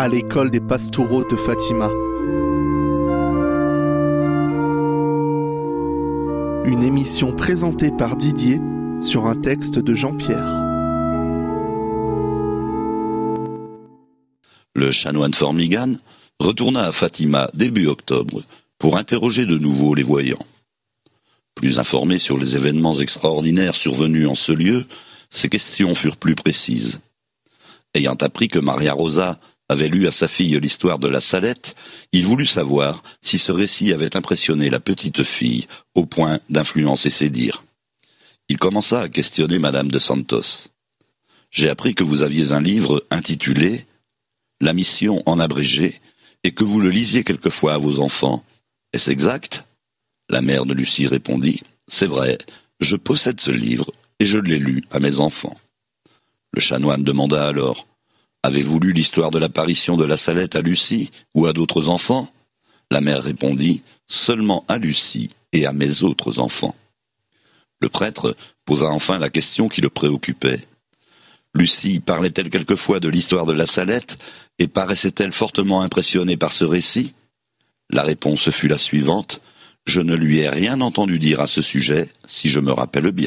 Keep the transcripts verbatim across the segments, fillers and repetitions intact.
à l'école des Pastoureaux de Fatima. Une émission présentée par Didier sur un texte de Jean-Pierre. Le chanoine Formigan retourna à Fatima début octobre pour interroger de nouveau les voyants. Plus informé sur les événements extraordinaires survenus en ce lieu, ses questions furent plus précises. Ayant appris que Maria Rosa avait lu à sa fille l'histoire de la Salette, il voulut savoir si ce récit avait impressionné la petite fille au point d'influencer ses dires. Il commença à questionner Madame de Santos. « J'ai appris que vous aviez un livre intitulé « La mission en abrégé » et que vous le lisiez quelquefois à vos enfants. Est-ce exact ?» La mère de Lucie répondit « C'est vrai, je possède ce livre et je l'ai lu à mes enfants. » Le chanoine demanda alors « Avez-vous lu l'histoire de l'apparition de la Salette à Lucie ou à d'autres enfants ?» La mère répondit « Seulement à Lucie et à mes autres enfants. » Le prêtre posa enfin la question qui le préoccupait. Lucie parlait-elle quelquefois de l'histoire de la Salette et paraissait-elle fortement impressionnée par ce récit ? La réponse fut la suivante « Je ne lui ai rien entendu dire à ce sujet, si je me rappelle bien. »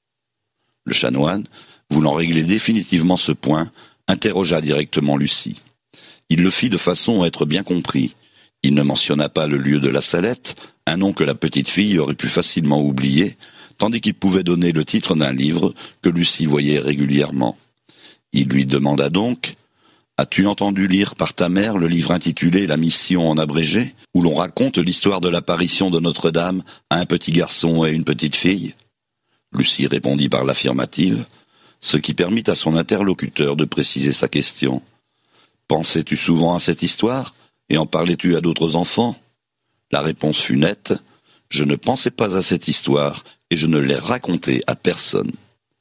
Le chanoine, voulant régler définitivement ce point, interrogea directement Lucie. Il le fit de façon à être bien compris. Il ne mentionna pas le lieu de la Salette, un nom que la petite fille aurait pu facilement oublier, tandis qu'il pouvait donner le titre d'un livre que Lucie voyait régulièrement. Il lui demanda donc « As-tu entendu lire par ta mère le livre intitulé « La mission en abrégé » où l'on raconte l'histoire de l'apparition de Notre-Dame à un petit garçon et une petite fille ?» Lucie répondit par l'affirmative, ce qui permit à son interlocuteur de préciser sa question. « Pensais-tu souvent à cette histoire et en parlais-tu à d'autres enfants ?» La réponse fut nette. « Je ne pensais pas à cette histoire et je ne l'ai racontée à personne. »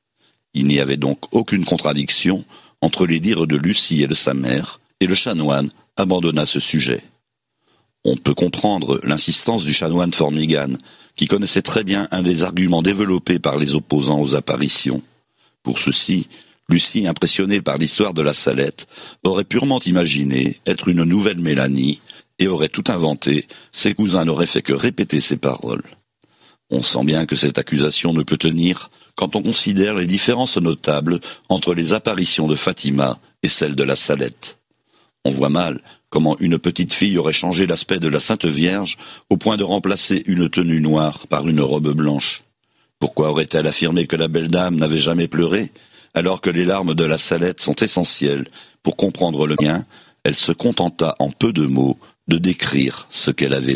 Il n'y avait donc aucune contradiction entre les dires de Lucie et de sa mère, et le chanoine abandonna ce sujet. On peut comprendre l'insistance du chanoine Formigan, qui connaissait très bien un des arguments développés par les opposants aux apparitions. Pour ceci, Lucie, impressionnée par l'histoire de la Salette, aurait purement imaginé être une nouvelle Mélanie et aurait tout inventé, ses cousins n'auraient fait que répéter ses paroles. On sent bien que cette accusation ne peut tenir quand on considère les différences notables entre les apparitions de Fatima et celles de la Salette. On voit mal comment une petite fille aurait changé l'aspect de la Sainte Vierge au point de remplacer une tenue noire par une robe blanche. Pourquoi aurait-elle affirmé que la belle dame n'avait jamais pleuré, alors que les larmes de la Salette sont essentielles pour comprendre le bien? Elle se contenta en peu de mots de décrire ce qu'elle avait